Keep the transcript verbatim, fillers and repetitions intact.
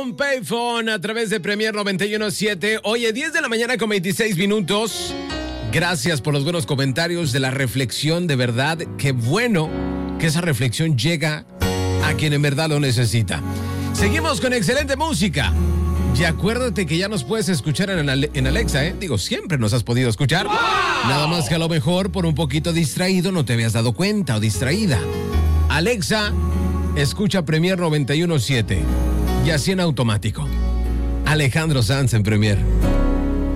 con Payphone a través de Premier noventa y uno punto siete. Oye, diez de la mañana con veintiséis minutos. Gracias por los buenos comentarios de la reflexión. De verdad, qué bueno que esa reflexión llega a quien en verdad lo necesita. Seguimos con excelente música. Y acuérdate que ya nos puedes escuchar en, Ale- en Alexa, ¿eh? Digo, siempre nos has podido escuchar. ¡Wow! Nada más que a lo mejor por un poquito distraído no te habías dado cuenta o distraída. Alexa, escucha Premier noventa y uno punto siete. Y así en automático. Alejandro Sanz en Premier.